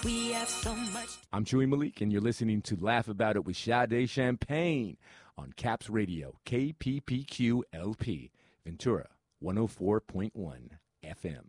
We have so much. I'm Chewy Malik, and you're listening to Laugh About It with Sade Champagne on Caps Radio, KPPQ LP, Ventura, 104.1 FM.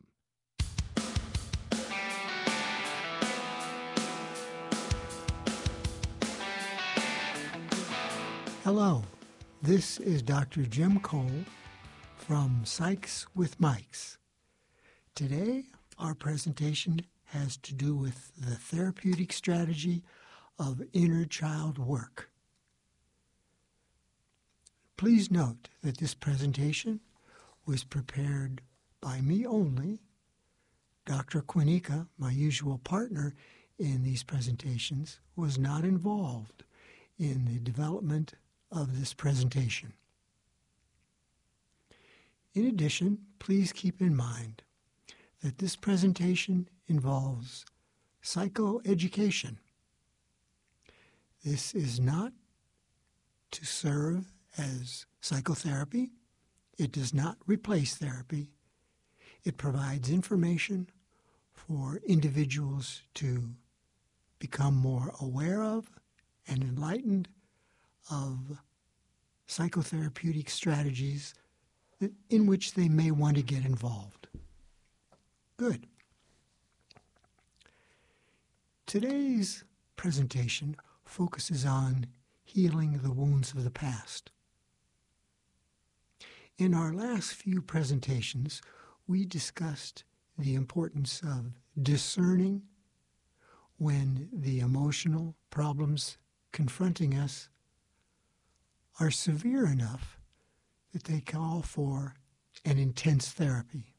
Hello, this is Dr. Jim Cole from Psychs with Mics. Today, our presentation has to do with the therapeutic strategy of inner child work. Please note that this presentation was prepared by me only. Dr. Quinica, my usual partner in these presentations, was not involved in the development of this presentation. In addition, please keep in mind that this presentation involves psychoeducation. This is not to serve as psychotherapy. It does not replace therapy. It provides information for individuals to become more aware of and enlightened of psychotherapeutic strategies in which they may want to get involved. Good. Today's presentation focuses on healing the wounds of the past. In our last few presentations, we discussed the importance of discerning when the emotional problems confronting us are severe enough that they call for an intense therapy.